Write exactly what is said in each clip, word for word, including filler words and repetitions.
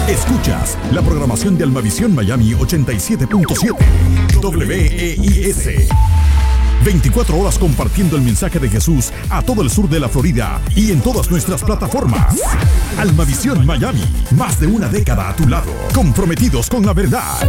Escuchas la programación de Almavisión Miami ochenta y siete punto siete W E I S. veinticuatro horas compartiendo el mensaje de Jesús a todo el sur de la Florida y en todas nuestras plataformas. Almavisión Miami, más de una década a tu lado, comprometidos con la verdad.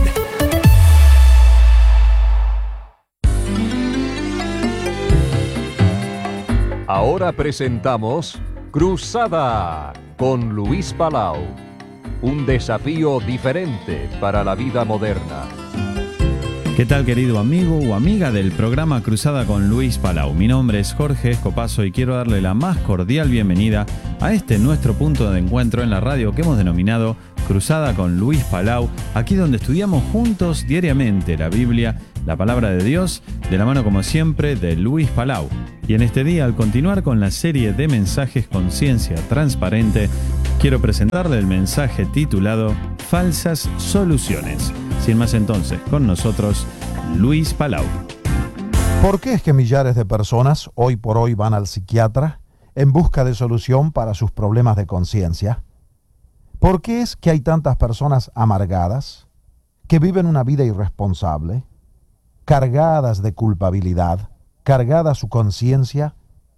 Ahora presentamos Cruzada con Luis Palau. Un desafío diferente para la vida moderna. ¿Qué tal, querido amigo o amiga del programa Cruzada con Luis Palau? Mi nombre es Jorge Escopazo y quiero darle la más cordial bienvenida a este nuestro punto de encuentro en la radio que hemos denominado Cruzada con Luis Palau, aquí donde estudiamos juntos diariamente la Biblia, la palabra de Dios, de la mano como siempre de Luis Palau. Y en este día, al continuar con la serie de mensajes Conciencia Transparente, quiero presentarle el mensaje titulado Falsas Soluciones. Sin más entonces, con nosotros, Luis Palau. ¿Por qué es que millares de personas hoy por hoy van al psiquiatra en busca de solución para sus problemas de conciencia? ¿Por qué es que hay tantas personas amargadas, que viven una vida irresponsable, cargadas de culpabilidad, cargada su conciencia?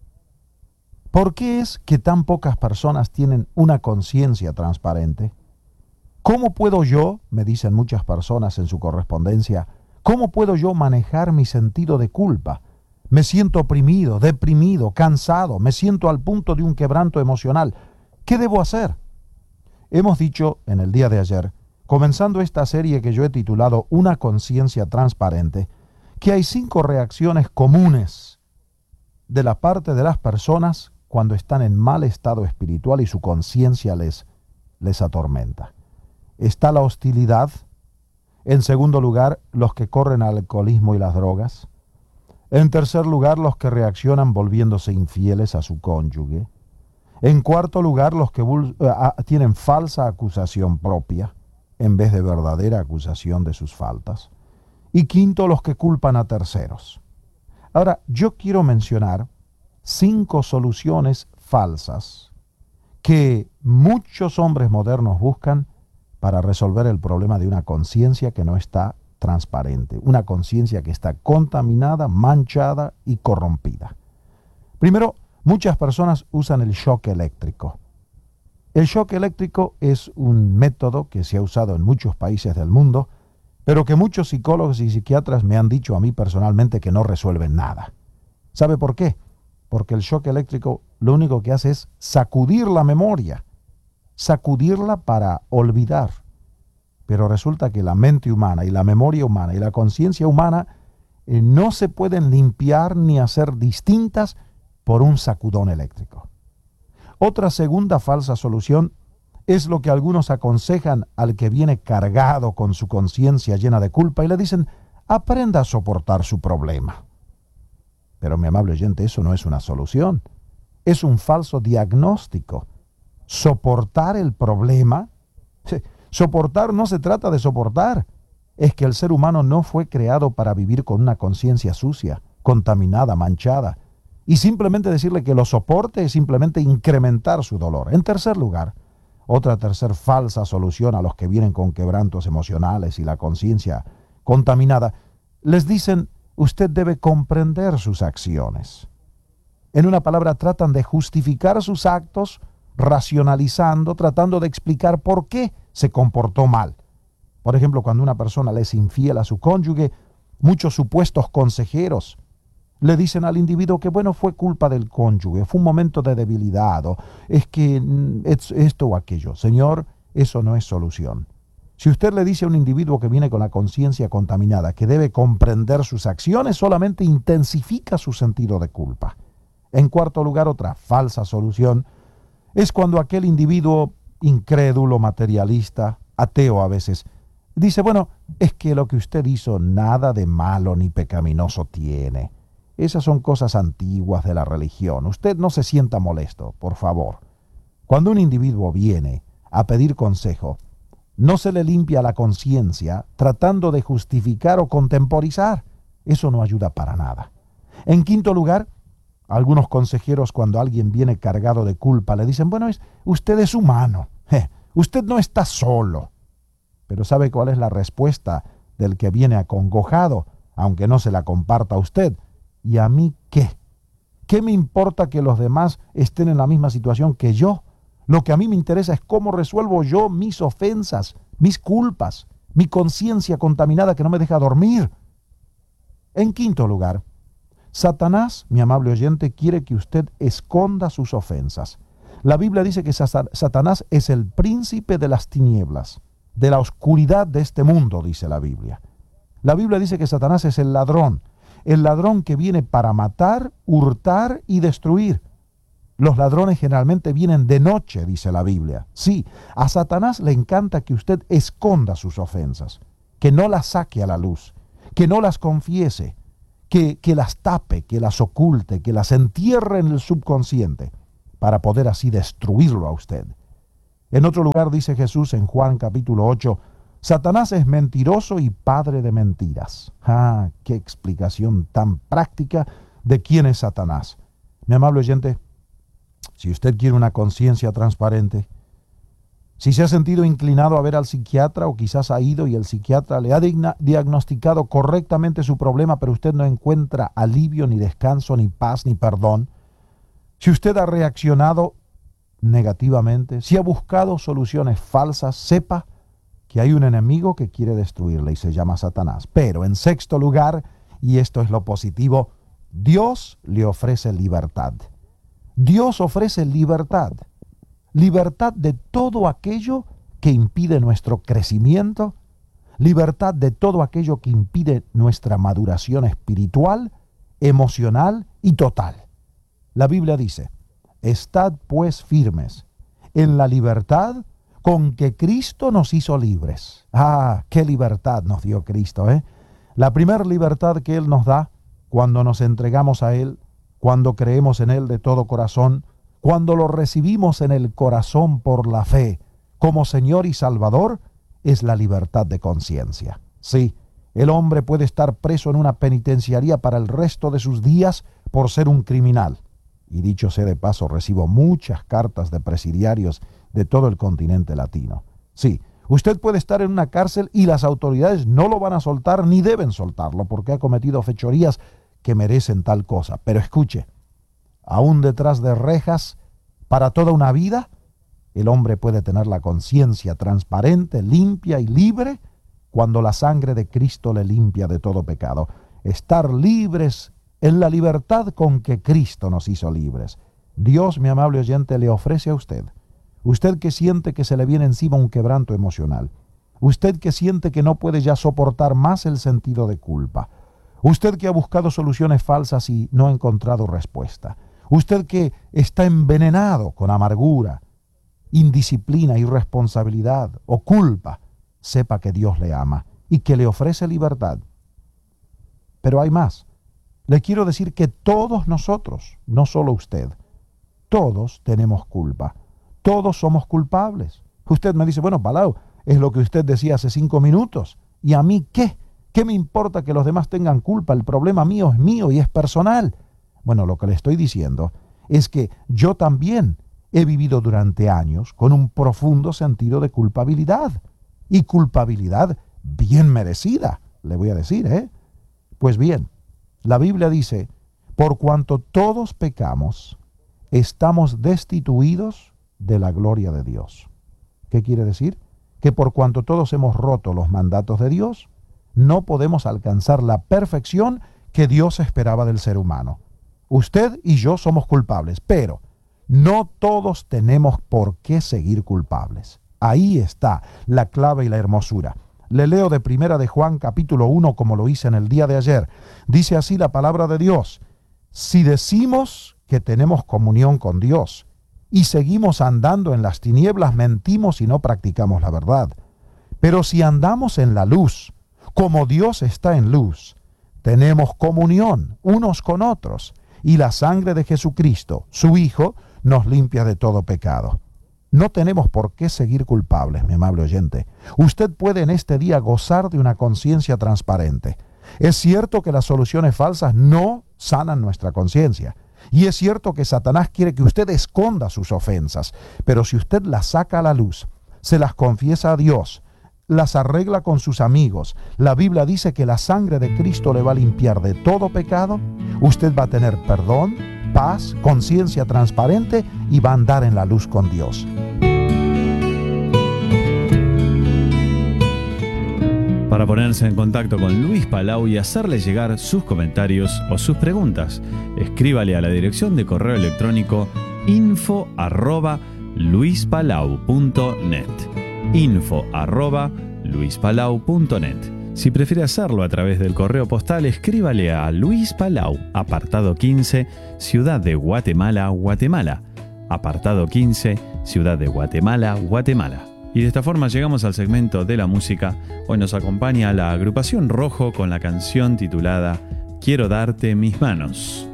¿Por qué es que tan pocas personas tienen una conciencia transparente? ¿Cómo puedo yo, me dicen muchas personas en su correspondencia, cómo puedo yo manejar mi sentido de culpa? Me siento oprimido, deprimido, cansado, me siento al punto de un quebranto emocional. ¿Qué debo hacer? Hemos dicho en el día de ayer, comenzando esta serie que yo he titulado Una conciencia transparente, que hay cinco reacciones comunes de la parte de las personas cuando están en mal estado espiritual y su conciencia les, les atormenta. Está la hostilidad. En segundo lugar, los que corren al alcoholismo y las drogas. En tercer lugar, los que reaccionan volviéndose infieles a su cónyuge. En cuarto lugar, los que uh, tienen falsa acusación propia en vez de verdadera acusación de sus faltas. Y quinto, los que culpan a terceros. Ahora, yo quiero mencionar cinco soluciones falsas que muchos hombres modernos buscan para resolver el problema de una conciencia que no está transparente, una conciencia que está contaminada, manchada y corrompida. Primero, muchas personas usan el shock eléctrico. El shock eléctrico es un método que se ha usado en muchos países del mundo, pero que muchos psicólogos y psiquiatras me han dicho a mí personalmente que no resuelven nada. ¿Sabe por qué? Porque el shock eléctrico lo único que hace es sacudir la memoria, sacudirla para olvidar. Pero resulta que la mente humana y la memoria humana y la conciencia humana eh, no se pueden limpiar ni hacer distintas por un sacudón eléctrico. Otra segunda falsa solución es lo que algunos aconsejan al que viene cargado con su conciencia llena de culpa y le dicen, aprenda a soportar su problema. Pero mi amable oyente, eso no es una solución, es un falso diagnóstico. Soportar el problema, soportar no se trata de soportar, es que el ser humano no fue creado para vivir con una conciencia sucia, contaminada, manchada, y simplemente decirle que lo soporte es simplemente incrementar su dolor. En tercer lugar, otra tercer falsa solución a los que vienen con quebrantos emocionales y la conciencia contaminada, les dicen, usted debe comprender sus acciones. En una palabra, tratan de justificar sus actos, racionalizando, tratando de explicar por qué se comportó mal. Por ejemplo, cuando una persona le es infiel a su cónyuge, muchos supuestos consejeros le dicen al individuo que, bueno, fue culpa del cónyuge, fue un momento de debilidad, o es que es esto o aquello. Señor, eso no es solución. Si usted le dice a un individuo que viene con la conciencia contaminada que debe comprender sus acciones, solamente intensifica su sentido de culpa. En cuarto lugar, otra falsa solución es cuando aquel individuo incrédulo, materialista, ateo a veces, dice, bueno, es que lo que usted hizo nada de malo ni pecaminoso tiene. Esas son cosas antiguas de la religión. Usted no se sienta molesto, por favor. Cuando un individuo viene a pedir consejo, no se le limpia la conciencia tratando de justificar o contemporizar. Eso no ayuda para nada. En quinto lugar, algunos consejeros, cuando alguien viene cargado de culpa, le dicen, bueno, es, usted es humano. Eh, Usted no está solo. Pero ¿sabe cuál es la respuesta del que viene acongojado, aunque no se la comparta a usted? ¿Y a mí qué? ¿Qué me importa que los demás estén en la misma situación que yo? Lo que a mí me interesa es cómo resuelvo yo mis ofensas, mis culpas, mi conciencia contaminada que no me deja dormir. En quinto lugar, Satanás, mi amable oyente, quiere que usted esconda sus ofensas. La Biblia dice que Satanás es el príncipe de las tinieblas, de la oscuridad de este mundo, dice la Biblia. La Biblia dice que Satanás es el ladrón, el ladrón que viene para matar, hurtar y destruir. Los ladrones generalmente vienen de noche, dice la Biblia. Sí, a Satanás le encanta que usted esconda sus ofensas, que no las saque a la luz, que no las confiese, que, que las tape, que las oculte, que las entierre en el subconsciente, para poder así destruirlo a usted. En otro lugar dice Jesús en Juan capítulo ocho, Satanás es mentiroso y padre de mentiras. Ah, qué explicación tan práctica de quién es Satanás. Mi amable oyente, si usted quiere una conciencia transparente, si se ha sentido inclinado a ver al psiquiatra o quizás ha ido y el psiquiatra le ha diagnosticado correctamente su problema, pero usted no encuentra alivio, ni descanso, ni paz, ni perdón, si usted ha reaccionado negativamente, si ha buscado soluciones falsas, sepa que hay un enemigo que quiere destruirle y se llama Satanás. Pero en sexto lugar, y esto es lo positivo, Dios le ofrece libertad. Dios ofrece libertad. Libertad de todo aquello que impide nuestro crecimiento, libertad de todo aquello que impide nuestra maduración espiritual, emocional y total. La Biblia dice, estad pues firmes en la libertad con que Cristo nos hizo libres. Ah, qué libertad nos dio Cristo, ¿eh? La primera libertad que Él nos da cuando nos entregamos a Él, cuando creemos en Él de todo corazón, cuando lo recibimos en el corazón por la fe como Señor y Salvador, es la libertad de conciencia. Sí, el hombre puede estar preso en una penitenciaría para el resto de sus días por ser un criminal. Y dicho sea de paso, recibo muchas cartas de presidiarios de todo el continente latino. Sí, usted puede estar en una cárcel y las autoridades no lo van a soltar ni deben soltarlo porque ha cometido fechorías que merecen tal cosa. Pero escuche, aún detrás de rejas, para toda una vida, el hombre puede tener la conciencia transparente, limpia y libre cuando la sangre de Cristo le limpia de todo pecado. Estar libres en la libertad con que Cristo nos hizo libres. Dios, mi amable oyente, le ofrece a usted, usted que siente que se le viene encima un quebranto emocional, usted que siente que no puede ya soportar más el sentido de culpa, usted que ha buscado soluciones falsas y no ha encontrado respuesta, usted que está envenenado con amargura, indisciplina, irresponsabilidad o culpa, sepa que Dios le ama y que le ofrece libertad. Pero hay más. Le quiero decir que todos nosotros, no solo usted, todos tenemos culpa. Todos somos culpables. Usted me dice, bueno, Palau, es lo que usted decía hace cinco minutos. ¿Y a mí qué? ¿Qué me importa que los demás tengan culpa? El problema mío es mío y es personal. Bueno, lo que le estoy diciendo es que yo también he vivido durante años con un profundo sentido de culpabilidad. Y culpabilidad bien merecida, le voy a decir, ¿eh? Pues bien, la Biblia dice, por cuanto todos pecamos, estamos destituidos de la gloria de Dios. ¿Qué quiere decir? Que por cuanto todos hemos roto los mandatos de Dios, no podemos alcanzar la perfección que Dios esperaba del ser humano. Usted y yo somos culpables, pero no todos tenemos por qué seguir culpables. Ahí está la clave y la hermosura. Le leo de Primera de Juan capítulo uno como lo hice en el día de ayer. Dice así la palabra de Dios. Si decimos que tenemos comunión con Dios y seguimos andando en las tinieblas, mentimos y no practicamos la verdad. Pero si andamos en la luz, como Dios está en luz, tenemos comunión unos con otros y la sangre de Jesucristo, su Hijo, nos limpia de todo pecado. No tenemos por qué seguir culpables, mi amable oyente. Usted puede en este día gozar de una conciencia transparente. Es cierto que las soluciones falsas no sanan nuestra conciencia. Y es cierto que Satanás quiere que usted esconda sus ofensas. Pero si usted las saca a la luz, se las confiesa a Dios, las arregla con sus amigos, la Biblia dice que la sangre de Cristo le va a limpiar de todo pecado, usted va a tener perdón, paz, conciencia transparente y va a andar en la luz con Dios. Para ponerse en contacto con Luis Palau y hacerle llegar sus comentarios o sus preguntas, escríbale a la dirección de correo electrónico info arroba luispalau punto net. info arroba luispalau punto net. Si prefiere hacerlo a través del correo postal, escríbale a Luis Palau, apartado quince, Ciudad de Guatemala, Guatemala. Apartado quince, Ciudad de Guatemala, Guatemala. Y de esta forma llegamos al segmento de la música. Hoy nos acompaña la agrupación Rojo con la canción titulada Quiero darte mis manos.